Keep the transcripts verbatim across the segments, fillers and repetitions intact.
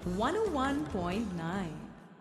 one oh one point nine.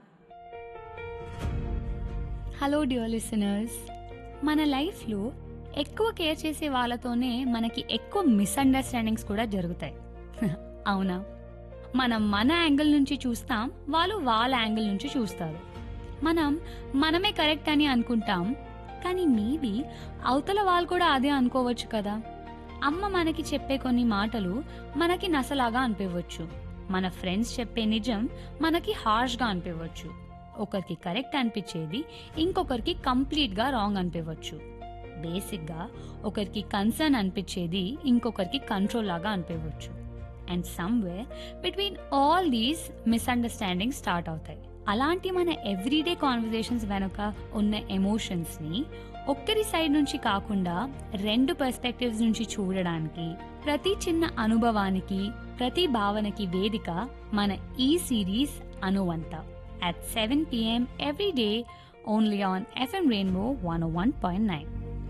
Hello dear listeners, మన లైఫ్లో ఎక్కువ కేర్ చేసే వాళ్ళతోనే మనకి ఎక్కువ మిస్అండర్స్టాండింగ్స్ కూడా జరుగుతాయి. అవునా? మనం మన యాంగిల్ నుంచి చూస్తాం, వాళ్ళు వాళ్ళ యాంగిల్ నుంచి చూస్తారు. మనం మనమే కరెక్ట్ అని అనుకుంటాం, కానీ మేబీ అవతల వాళ్ళు కూడా అదే అనుకోవచ్చు కదా. అమ్మ మనకి చెప్పే కొన్ని మాటలు మనకి నసలాగా అనిపించవచ్చు. మన ఫ్రెండ్స్ చెప్పే నిజం మనకి హార్ష్గా అనిపించవచ్చు. ఒకరికి కరెక్ట్ అనిపించేది ఇంకొకరికి కంప్లీట్గా రాంగ్ అనిపించవచ్చు. బేసిక్గా ఒకరికి కన్సర్న్ అనిపించేది ఇంకొకరికి కంట్రోల్ లాగా అనిపించవచ్చు. And somewhere between all these misunderstanding start అవుతాయి. అలాంటి మన ఎవ్రీడే కాన్వర్జేషన్స్ వెనుక ఉన్న ఎమోషన్స్ని ఒక్కరి సైడ్ నుంచి కాకుండా రెండు పర్స్పెక్టివ్స్ నుంచి చూడడానికి, ప్రతి చిన్న అనుభవానికి, ప్రతి భావనకి వేదిక మన ఈ series అనువంత at seven p m every day only on F M Rainbow one oh one point nine.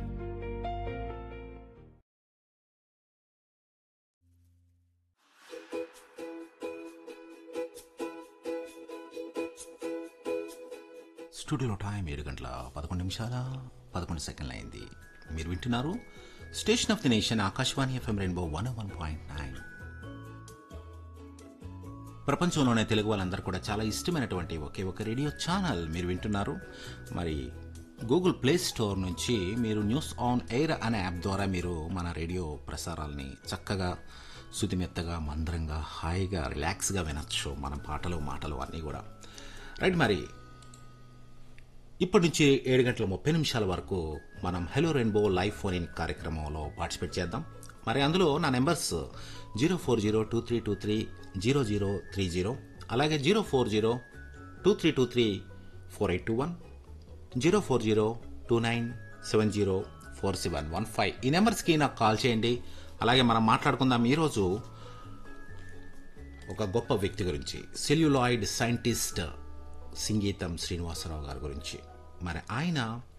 స్టూడియోలో టైం ఏడు గంటల పదకొండు నిమిషాల పదకొండు సెకండ్లు అయింది. మీరు వింటున్నారు station of the nation Akashvani FM rainbow one one point nine. ప్రపంచంలోనే తెలుగు వాళ్ళందరూ కూడా చాలా ఇష్టమైనటువంటి ఒకే ఒక రేడియో ఛానల్ మీరు వింటున్నారు. మరి గూగుల్ ప్లే స్టోర్ నుంచి మీరు న్యూస్ ఆన్ ఎయిర్ అనే యాప్ ద్వారా మీరు మన రేడియో ప్రసారాలని చక్కగా శుతిమెత్తగా మందరంగా హాయిగా రిలాక్స్గా వినొచ్చు. మన పాటలు మాటలు అన్నీ కూడా రైట్. మరి ఇప్పటి నుంచి ఏడు గంటల ముప్పై నిమిషాల వరకు మనం hello rainbow live phone in కార్యక్రమంలో పార్టిసిపేట్ చేద్దాం. మరి అందులో నా numbers zero four zero two three two three zero zero three zero, అలాగే zero four zero two three two three four eight two one, zero four zero two nine seven zero four seven one five ఈ నెంబర్స్కి నాకు call చేయండి. అలాగే మనం మాట్లాడుకుందాం ఈరోజు ఒక గొప్ప వ్యక్తి గురించి, సెల్యులాయిడ్ సైంటిస్ట్ సింగీతం శ్రీనివాసరావు గారి గురించి. మరి ఆయన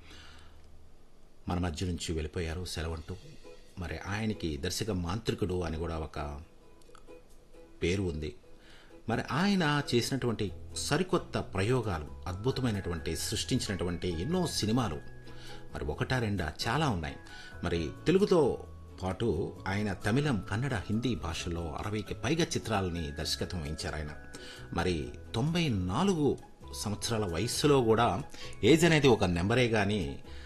మన మధ్య నుంచి వెళ్ళిపోయారు సెలవంటూ. మరి ఆయనకి దర్శక మాంత్రికుడు అని కూడా ఒక పేరు ఉంది. మరి ఆయన చేసినటువంటి సరికొత్త ప్రయోగాలు, అద్భుతమైనటువంటి సృష్టించినటువంటి ఎన్నో సినిమాలు మరి ఒకటా రెండా చాలా ఉన్నాయి. మరి తెలుగుతో పాటు ఆయన తమిళం, కన్నడ, హిందీ భాషల్లో అరవైకి పైగా చిత్రాలని దర్శకత్వం వహించారు ఆయన. మరి తొంభై నాలుగు సంవత్సరాల వయస్సులో కూడా ఏజ్ అనేది ఒక నెంబరే కానీ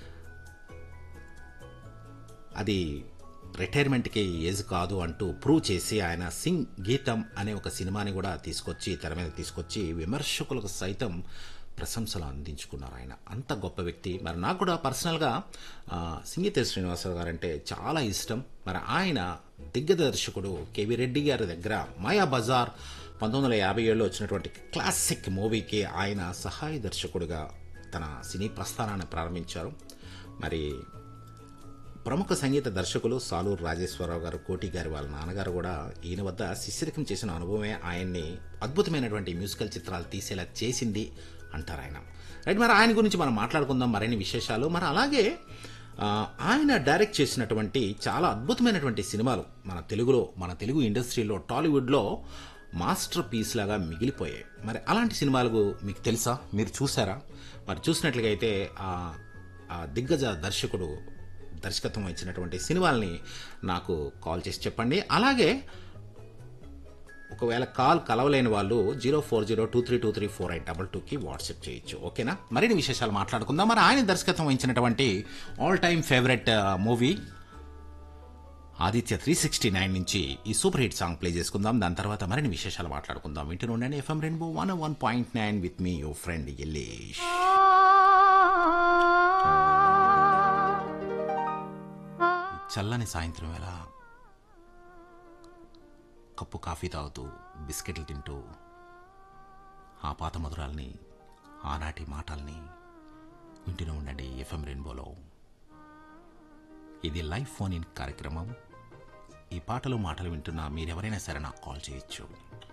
అది రిటైర్మెంట్కి ఏజ్ కాదు అంటూ ప్రూవ్ చేసి ఆయన సింగ్ గీతం అనే ఒక సినిమాని కూడా తీసుకొచ్చి తెర మీద తీసుకొచ్చి విమర్శకులకు సైతం ప్రశంసలు అందించుకున్నారు. ఆయన అంత గొప్ప వ్యక్తి. మరి నాకు కూడా పర్సనల్గా సింగీత శ్రీనివాసరావు గారు అంటే చాలా ఇష్టం. మరి ఆయన దిగ్గదర్శకుడు కేవీ రెడ్డి గారి దగ్గర మాయా బజార్ పంతొమ్మిది వందల యాభై ఏడులో వచ్చినటువంటి క్లాసిక్ మూవీకి ఆయన సహాయ దర్శకుడిగా తన సినీ ప్రస్థానాన్ని ప్రారంభించారు. మరి ప్రముఖ సంగీత దర్శకులు సాలూరు రాజేశ్వరరావు గారు, కోటి గారి వాళ్ళ నాన్నగారు కూడా ఈయన వద్ద శిష్యరికం చేసిన అనుభవమే ఆయన్ని అద్భుతమైనటువంటి మ్యూజికల్ చిత్రాలు తీసేలా చేసింది అంటారు ఆయన. రైట్. మరి ఆయన గురించి మనం మాట్లాడుకుందాం మరిన్ని విశేషాలు. మరి అలాగే ఆయన డైరెక్ట్ చేసినటువంటి చాలా అద్భుతమైనటువంటి సినిమాలు మన తెలుగులో, మన తెలుగు ఇండస్ట్రీలో, టాలీవుడ్లో మాస్టర్ పీస్ లాగా మిగిలిపోయాయి. మరి అలాంటి సినిమాలు మీకు తెలుసా? మీరు చూసారా? మరి చూసినట్లుగా అయితే ఆ దిగ్గజ దర్శకుడు దర్శకత్వం ఇచ్చినటువంటి సినిమాల్ని నాకు కాల్ చేసి చెప్పండి. అలాగే ఒకవేళ కాల్ కలవలేని వాళ్ళు zero four zero two three two three four eight double టూకి వాట్సాప్ చేయొచ్చు. ఓకేనా? మరిన్ని విశేషాలు మాట్లాడుకుందాం. మరి ఆయన దర్శకత్వం వహించినటువంటి all time favourite movie Aditya three sixty nine నుంచి ఈ సూపర్ హిట్ సాంగ్ ప్లే చేసుకుందాం. దాని తర్వాత మరిన్ని విశేషాలు మాట్లాడుకుందాం. వింటూ ఉండండి FM rainbow one one point nine with me your friend Yallesh. చల్లని సాయంత్రం వేళ కప్పు కాఫీ తాగుతూ, బిస్కెట్లు తింటూ ఆ పాత మధురాల్ని, ఆనాటి మాటల్ని వింటూనే ఉండండి ఎఫ్ఎం రెయిన్బోలో. ఇది లైవ్ ఫోన్ ఇన్ కార్యక్రమం. ఈ పాటలు మాటలు వింటున్నా మీరెవరైనా సరే నాకు కాల్ చేయొచ్చు.